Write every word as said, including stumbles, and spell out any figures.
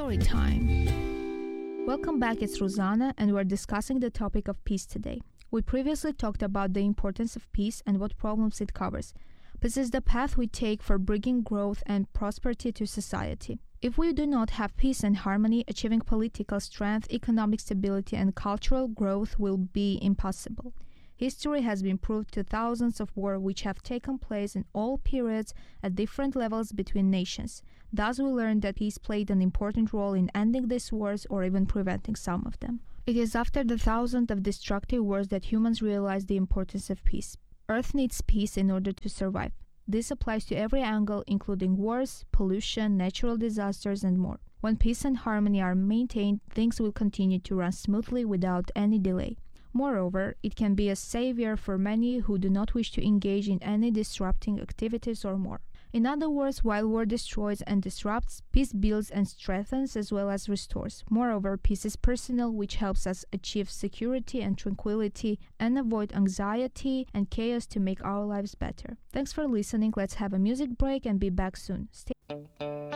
Story time. Welcome back, it's Rosana, and we're discussing the topic of peace today. We previously talked about the importance of peace and what problems it covers. Peace is the path we take for bringing growth and prosperity to society. If we do not have peace and harmony, achieving political strength, economic stability, and cultural growth will be impossible. History has been proved to thousands of wars which have taken place in all periods at different levels between nations. Thus, we learned that peace played an important role in ending these wars or even preventing some of them. It is after the thousands of destructive wars that humans realized the importance of peace. Earth needs peace in order to survive. This applies to every angle, including wars, pollution, natural disasters, and more. When peace and harmony are maintained, things will continue to run smoothly without any delay. Moreover, it can be a savior for many who do not wish to engage in any disrupting activities or more. In other words, while war destroys and disrupts, peace builds and strengthens as well as restores. Moreover, peace is personal, which helps us achieve security and tranquility and avoid anxiety and chaos to make our lives better. Thanks for listening. Let's have a music break and be back soon. Stay